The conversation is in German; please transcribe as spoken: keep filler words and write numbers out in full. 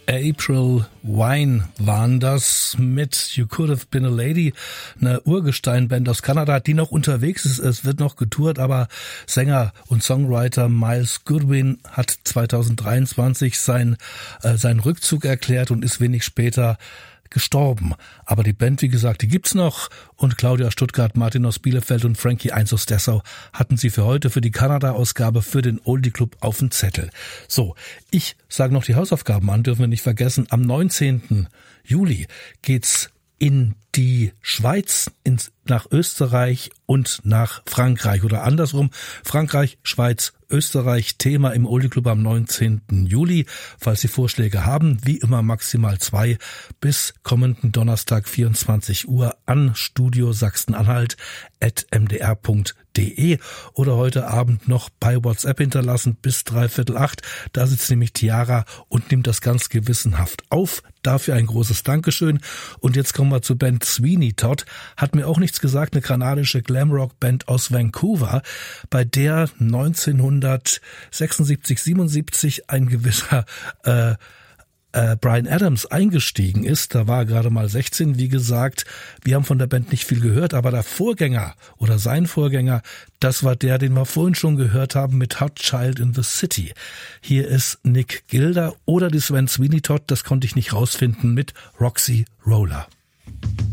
April Wine waren das mit You Could Have Been a Lady, eine Urgestein-Band aus Kanada, die noch unterwegs ist. Es wird noch getourt, aber Sänger und Songwriter Myles Goodwin hat zweitausenddreiundzwanzig sein, äh, seinen Rückzug erklärt und ist wenig später gestorben. Aber die Band, wie gesagt, die gibt's noch, und Claudia Stuttgart, Martin aus Bielefeld und Frankie eins aus Dessau hatten sie für heute für die Kanada-Ausgabe für den Oldie Club auf dem Zettel. So, ich sage noch die Hausaufgaben an, dürfen wir nicht vergessen. Am neunzehnten Juli geht's in die Schweiz, ins, nach Österreich und nach Frankreich oder andersrum. Frankreich, Schweiz, Österreich, Thema im Oldie Club am neunzehnten Juli. Falls Sie Vorschläge haben, wie immer maximal zwei, bis kommenden Donnerstag vierundzwanzig Uhr an studio sachsen-anhalt at m d r punkt d e oder heute Abend noch bei WhatsApp hinterlassen bis dreiviertel acht. Da sitzt nämlich Tiara und nimmt das ganz gewissenhaft auf. Dafür ein großes Dankeschön. Und jetzt kommen wir zur Band Sweeney Todd. Hat mir auch nichts gesagt, eine kanadische Glamrock-Band aus Vancouver, bei der neunzehnhundertsechsundsiebzig, siebenundsiebzig ein gewisser äh, äh, Bryan Adams eingestiegen ist. Da war er gerade mal sechzehn, wie gesagt. Wir haben von der Band nicht viel gehört, aber der Vorgänger oder sein Vorgänger, das war der, den wir vorhin schon gehört haben mit Hot Child in the City. Hier ist Nick Gilder oder die Sven Sweeney Todd, das konnte ich nicht rausfinden, mit Roxy Roller.